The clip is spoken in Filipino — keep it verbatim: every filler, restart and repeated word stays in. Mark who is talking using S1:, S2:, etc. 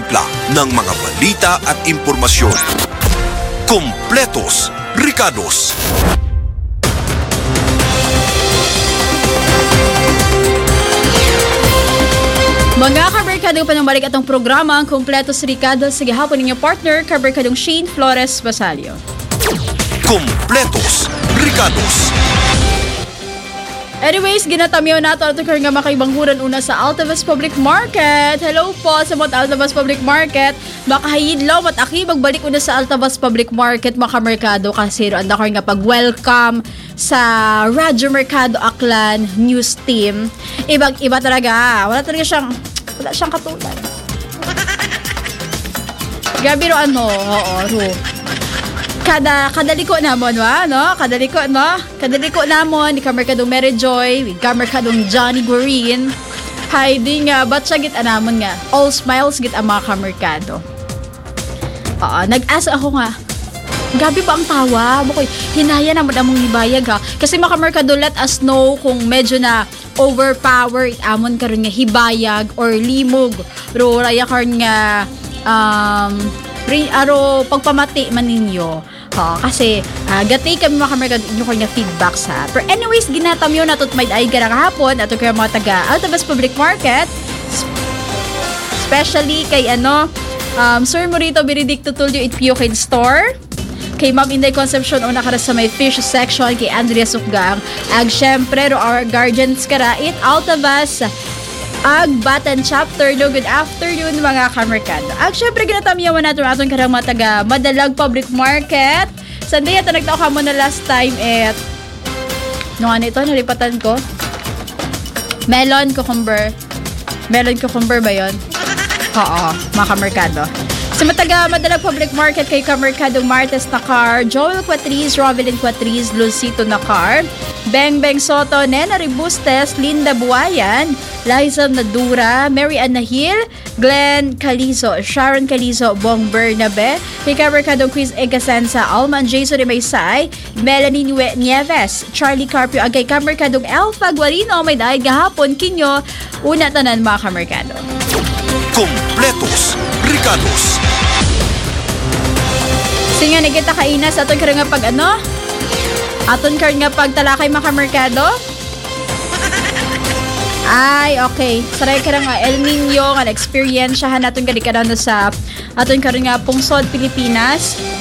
S1: timpla ng mga balita at impormasyon. Kompletos, Ricados.
S2: Mga kabarkadong panambalik atong programa ang Kompletos Ricados sa gihapon ninyo partner, kabarkadong Shane Flores Basalio.
S1: Kompletos, Ricados.
S2: Anyways, ginatamyaw nato ato karon nga makaibanghuran una sa Altavas Public Market. Hello po sa mga Altavas Public Market. Makahayidlaw mat aki magbalik una sa Altavas Public Market mga merkado kasi ro anda karon nga pag-welcome sa Radyo Mercado Aklan News Team. Ibang-iba talaga. Wala talaga siyang wala siyang katulad. Gabi ro ano, oo, ro. Kada kadaliko namon wa no kadaliko no kadaliko namon ni kamerkadong Mary Joy with kamerkadong Johnny Green hiding nga uh, batsa git anamon nga all smiles git ang mga kamerkado. Oo, nag-asa ako nga gabi ba ang tawa mo koy hinaya namon among hibayag ha kasi mga kamerkado let us know kung medyo na overpowered amon karon nga hibayag or limog ro raya karon nga um Ring, aro pagpamati man ninyo ha, kasi uh, gatay kami mga kamerkado inyo ko nga feedback sa pero anyways ginatam yun natot may ay garang hapon ato kaya mga taga Altavas Public Market especially kay ano um, Sir Morito Benedicto Tulio it P O K Store kay Ma'am Inday Concepcion una kara sa may fish section kay Andrea Sukgang ag syempre ro our guardians kara it Altavas Ag Batan Chapter. No, good afternoon mga kamerkado. Ag syempre ginatamiyawan natin atong karang mga taga Madalag Public Market. Sanday ito nagtao ka mo na last time at no ano ito, nalipatan ko melon cucumber melon cucumber ba yun? Oo, mga kamerkado. Sa mataga Madalag Public Market kay kamerkadong Martes Nakar, Joel Quatriz, Rovelyn Quatriz, Lucito Nakar, Beng Beng Soto, Nena Ribustes, Linda Buayan, Liza Nadura, Mary Ann Nahil, Glenn Calizo, Sharon Calizo, Bong Bernabe, kay kamerkadong Chris Egasensa, Alman Jason Maysay, Melanie Nieves, Charlie Carpio, agay kamerkadong Alpha Guarino, may dahil gahapon kinyo, una tanan mga kamerkado.
S1: Kompletos, Ricados.
S2: Singa ni kita kainas aton karon nga pag ano? Aton karon nga pagtalakay mga kamerkado? Ay, okay. Saray karon nga El Nino nga experience naton kadi kada sa aton karon nga pungsod Pilipinas.